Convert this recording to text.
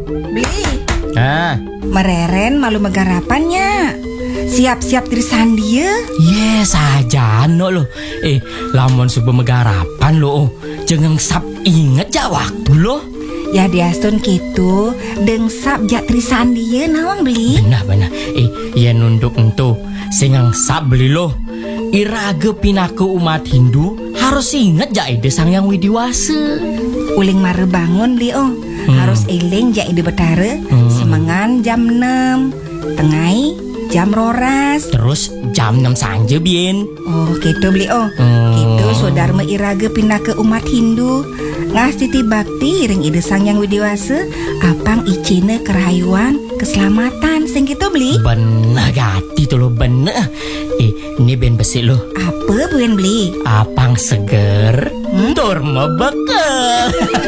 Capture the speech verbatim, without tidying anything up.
Beli. Ah, Mereren malu megarapannya. Siap-siap tirisan dia. yes aja no lo. Eh, lamun subuh megarapan lo. Jangan sap inget ja waktu lo. Ya diastun gitu. Dengsap jak tirisan dia nawang beli. Benar-benar. Eh, ya nunduk ento. Singang sap beli lo. Iraga pinaku umat Hindu harus inget ja ide sang yang widiwasa. Uling mare bangun beli oh. Hmm. Harus eling jak ide betara. Hmm. Semangan jam enam. Tengai jam roras. Terus jam enam sanje bien. Oh gitu beli oh. Hmm. Gitu saudara iraga pindah ke umat Hindu. Ngastiti bakti ring ide sang yang widiwasa. Apang icine kerayuan keselamatan sing gitu beli. Bener gati tuh lo bener. Eh, ini ben besi lo. Apa buen beli? Apang seger, Hmm? tur mebeke.